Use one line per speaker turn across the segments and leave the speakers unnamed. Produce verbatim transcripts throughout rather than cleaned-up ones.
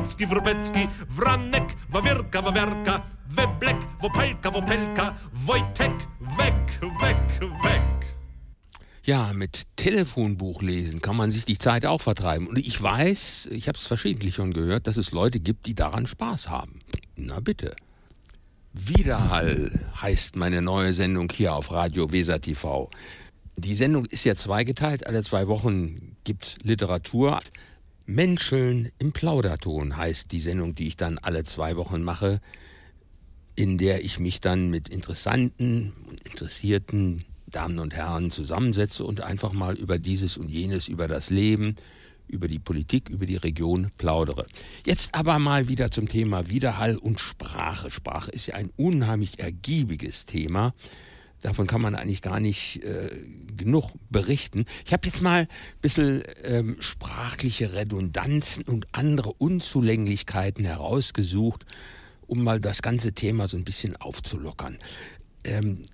Wrubecki, Wrubecki, Wranek, Wawierka, Wawerka, Weblek, Wopelka, Wopelka, Wojtek, weg, weg, weg.
Ja, mit Telefonbuch lesen kann man sich die Zeit auch vertreiben. Und ich weiß, ich habe es verschiedentlich schon gehört, dass es Leute gibt, die daran Spaß haben. Na bitte. Widerhall heißt meine neue Sendung hier auf Radio Weser T V. Die Sendung ist ja zweigeteilt. Alle zwei Wochen gibt's Literatur. Menscheln im Plauderton heißt die Sendung, die ich dann alle zwei Wochen mache, in der ich mich dann mit interessanten und interessierten Damen und Herren zusammensetze und einfach mal über dieses und jenes, über das Leben, über die Politik, über die Region plaudere. Jetzt aber mal wieder zum Thema Widerhall und Sprache. Sprache ist ja ein unheimlich ergiebiges Thema. Davon kann man eigentlich gar nicht äh, genug berichten. Ich habe jetzt mal ein bisschen ähm, sprachliche Redundanzen und andere Unzulänglichkeiten herausgesucht, um mal das ganze Thema so ein bisschen aufzulockern. Ähm,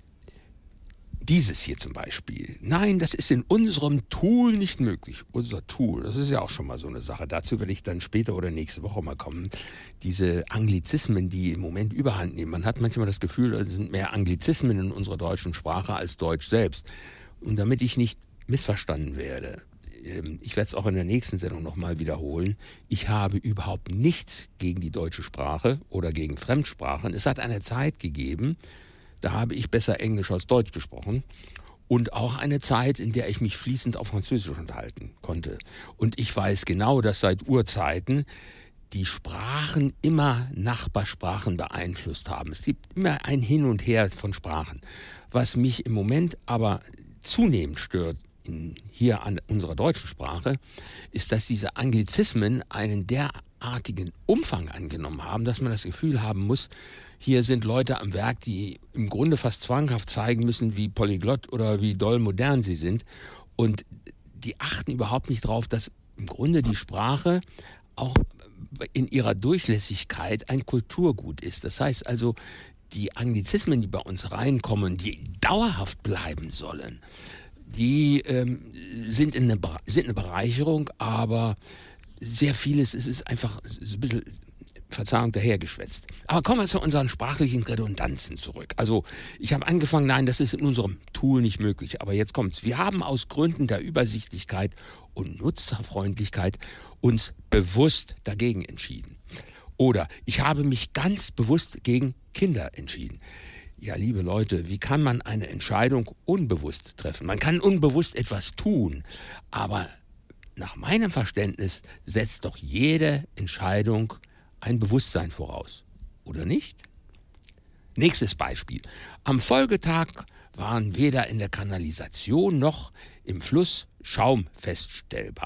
Dieses hier zum Beispiel. Nein, das ist in unserem Tool nicht möglich. Unser Tool, das ist ja auch schon mal so eine Sache. Dazu werde ich dann später oder nächste Woche mal kommen. Diese Anglizismen, die im Moment überhand nehmen. Man hat manchmal das Gefühl, es sind mehr Anglizismen in unserer deutschen Sprache als Deutsch selbst. Und damit ich nicht missverstanden werde, ich werde es auch in der nächsten Sendung nochmal wiederholen, ich habe überhaupt nichts gegen die deutsche Sprache oder gegen Fremdsprachen. Es hat eine Zeit gegeben, da habe ich besser Englisch als Deutsch gesprochen und auch eine Zeit, in der ich mich fließend auf Französisch unterhalten konnte. Und ich weiß genau, dass seit Urzeiten die Sprachen immer Nachbarsprachen beeinflusst haben. Es gibt immer ein Hin und Her von Sprachen. Was mich im Moment aber zunehmend stört in, hier an unserer deutschen Sprache, ist, dass diese Anglizismen einen derartigen Umfang angenommen haben, dass man das Gefühl haben muss, hier sind Leute am Werk, die im Grunde fast zwanghaft zeigen müssen, wie polyglott oder wie doll modern sie sind. Und die achten überhaupt nicht darauf, dass im Grunde die Sprache auch in ihrer Durchlässigkeit ein Kulturgut ist. Das heißt also, die Anglizismen, die bei uns reinkommen, die dauerhaft bleiben sollen, die ähm, sind, in eine, sind eine Bereicherung, aber sehr vieles es ist einfach ist ein bisschen, Verzeihung, dahergeschwätzt. Aber kommen wir zu unseren sprachlichen Redundanzen zurück. Also ich habe angefangen, nein, das ist in unserem Tool nicht möglich, aber jetzt kommt's. Wir haben aus Gründen der Übersichtlichkeit und Nutzerfreundlichkeit uns bewusst dagegen entschieden. Oder ich habe mich ganz bewusst gegen Kinder entschieden. Ja, liebe Leute, wie kann man eine Entscheidung unbewusst treffen? Man kann unbewusst etwas tun, aber nach meinem Verständnis setzt doch jede Entscheidung ein Bewusstsein voraus, oder nicht? Nächstes Beispiel. Am Folgetag waren weder in der Kanalisation noch im Fluss Schaum feststellbar.